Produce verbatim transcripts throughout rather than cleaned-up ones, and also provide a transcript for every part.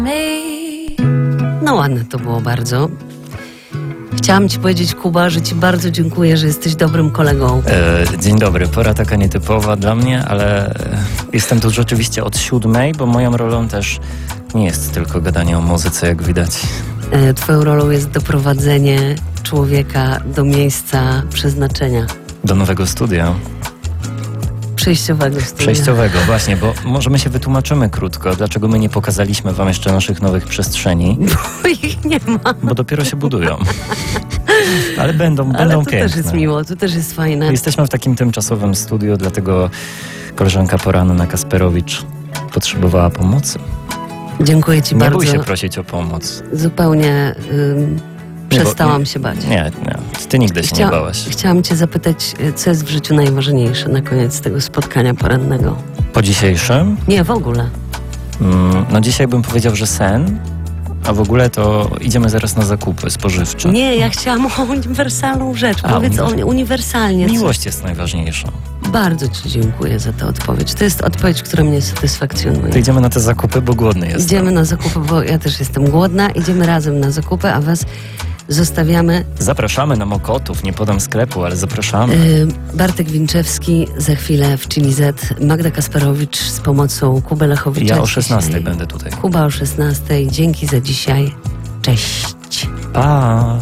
No ładne to było bardzo. Chciałam ci powiedzieć, Kuba, że ci bardzo dziękuję, że jesteś dobrym kolegą. E, dzień dobry, pora taka nietypowa dla mnie, ale jestem tu rzeczywiście od siódmej, bo moją rolą też nie jest tylko gadanie o muzyce, jak widać. E, twoją rolą jest doprowadzenie człowieka do miejsca przeznaczenia. Do nowego studia. Przejściowego studia. Przejściowego, właśnie, bo może my się wytłumaczymy krótko, dlaczego my nie pokazaliśmy wam jeszcze naszych nowych przestrzeni. Bo ich nie ma. Bo dopiero się budują. Ale będą, Ale będą to piękne. też jest miło, to też jest fajne. Jesteśmy w takim tymczasowym studiu, dlatego koleżanka poranna Kasperowicz potrzebowała pomocy. Dziękuję ci Nie bardzo. bój się prosić o pomoc. Zupełnie ym, przestałam nie, się bać. Nie, nie. Ty nigdy się Chcia- nie bałaś. Chciałam cię zapytać, co jest w życiu najważniejsze na koniec tego spotkania porannego? Po dzisiejszym? Nie, w ogóle. Mm, no dzisiaj bym powiedział, że sen, a w ogóle to idziemy zaraz na zakupy spożywcze. Nie, ja chciałam o uniwersalną rzecz. A, Powiedz uniwers- o uniwersalnie. co- Miłość jest najważniejsza. Bardzo ci dziękuję za tę odpowiedź. To jest odpowiedź, która mnie satysfakcjonuje. To idziemy na te zakupy, bo głodny jestem. Idziemy na zakupy, bo ja też jestem głodna. Idziemy razem na zakupy, a was zostawiamy. Zapraszamy na Mokotów, nie podam sklepu, ale zapraszamy. Yy, Bartek Winczewski za chwilę w Chili Z, Magda Kasperowicz z pomocą Kuby Lechowicza. Ja o szesnastej dzisiaj. będę tutaj. Kuba o szesnastej. Dzięki za dzisiaj. Cześć. Pa!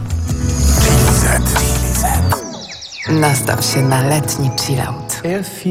Nastaw się na letni chillout.